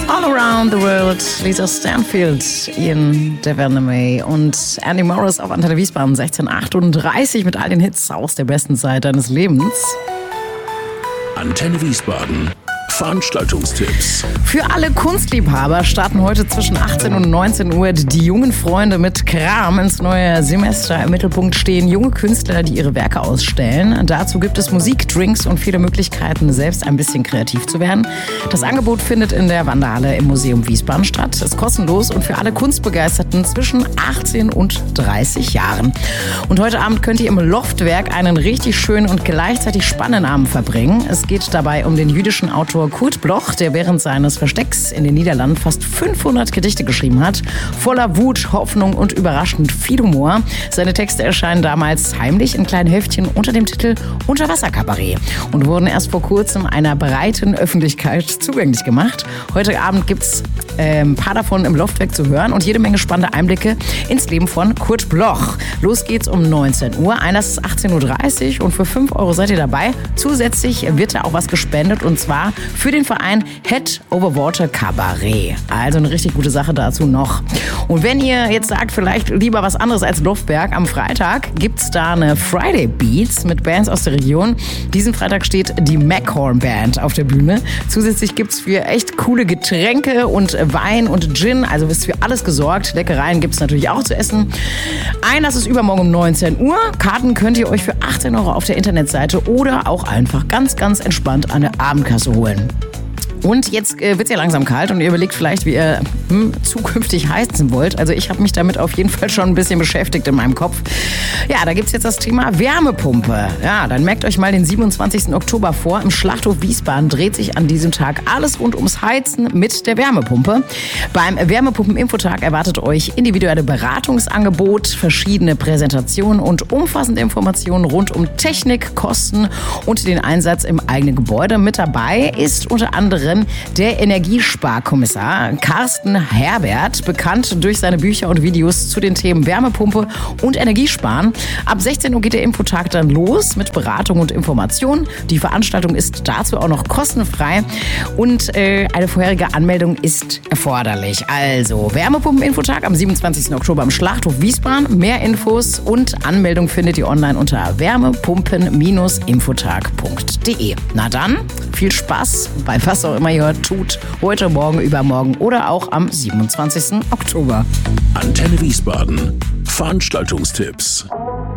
All Around the World, Lisa Stanfield, Ian Devernay und Andy Morris auf Antenne Wiesbaden 16:38 mit all den Hits aus der besten Zeit deines Lebens. Antenne Wiesbaden. Veranstaltungstipps. Für alle Kunstliebhaber starten heute zwischen 18 und 19 Uhr die jungen Freunde mit Kram ins neue Semester. Im Mittelpunkt stehen junge Künstler, die ihre Werke ausstellen. Dazu gibt es Musik, Drinks und viele Möglichkeiten, selbst ein bisschen kreativ zu werden. Das Angebot findet in der Wanderhalle im Museum Wiesbaden statt. Ist kostenlos und für alle Kunstbegeisterten zwischen 18 und 30 Jahren. Und heute Abend könnt ihr im Loftwerk einen richtig schönen und gleichzeitig spannenden Abend verbringen. Es geht dabei um den jüdischen Autor Kurt Bloch, der während seines Verstecks in den Niederlanden fast 500 Gedichte geschrieben hat. Voller Wut, Hoffnung und überraschend viel Humor. Seine Texte erscheinen damals heimlich in kleinen Heftchen unter dem Titel Unterwasserkabarett und wurden erst vor kurzem einer breiten Öffentlichkeit zugänglich gemacht. Heute Abend gibt's ein paar davon im Loftwerk zu hören und jede Menge spannende Einblicke ins Leben von Kurt Bloch. Los geht's um 19 Uhr. Einlass ist 18:30 Uhr und für 5 Euro seid ihr dabei. Zusätzlich wird da auch was gespendet und zwar für den Verein Head Over Water Cabaret. Also eine richtig gute Sache dazu noch. Und wenn ihr jetzt sagt, vielleicht lieber was anderes als Loftwerk, am Freitag gibt's da eine Friday Beats mit Bands aus der Region. Diesen Freitag steht die Mackhorn Band auf der Bühne. Zusätzlich gibt's für echt coole Getränke und Wein und Gin. Also ist für alles gesorgt. Leckereien gibt's natürlich auch zu essen. Einlass ist übermorgen um 19 Uhr. Karten könnt ihr euch für 18 Euro auf der Internetseite oder auch einfach ganz, ganz entspannt an der Abendkasse holen. Und jetzt wird's ja langsam kalt und ihr überlegt vielleicht, wie ihr zukünftig heizen wollt. Also ich habe mich damit auf jeden Fall schon ein bisschen beschäftigt in meinem Kopf. Ja, da gibt's jetzt das Thema Wärmepumpe. Ja, dann merkt euch mal den 27. Oktober vor. Im Schlachthof Wiesbaden dreht sich an diesem Tag alles rund ums Heizen mit der Wärmepumpe. Beim Wärmepumpen-Infotag erwartet euch individuelle Beratungsangebot, verschiedene Präsentationen und umfassende Informationen rund um Technik, Kosten und den Einsatz im eigenen Gebäude. Mit dabei ist unter anderem der Energiesparkommissar Carsten Herbert, bekannt durch seine Bücher und Videos zu den Themen Wärmepumpe und Energiesparen. Ab 16 Uhr geht der Infotag dann los mit Beratung und Information. Die Veranstaltung ist dazu auch noch kostenfrei und eine vorherige Anmeldung ist erforderlich. Also Wärmepumpen-Infotag am 27. Oktober im Schlachthof Wiesbaden. Mehr Infos und Anmeldung findet ihr online unter wärmepumpen-infotag.de. Na dann, viel Spaß bei was auch immer ihr tut, heute, morgen, übermorgen oder auch am 27. Oktober. Antenne Wiesbaden. Veranstaltungstipps.